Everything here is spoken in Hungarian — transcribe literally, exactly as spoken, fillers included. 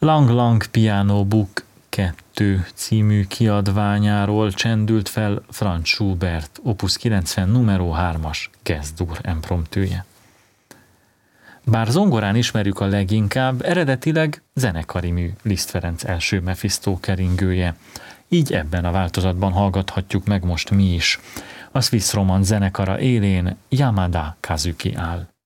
Lang Lang Piano Book kettő című kiadványáról csendült fel Franz Schubert, opus kilencven numero hármas Kezdúr impromptője. Bár zongorán ismerjük a leginkább, eredetileg zenekari mű Liszt Ferenc első Mephisto keringője. Így ebben a változatban hallgathatjuk meg most mi is. A Swiss Roman zenekara élén Yamada Kazuki áll.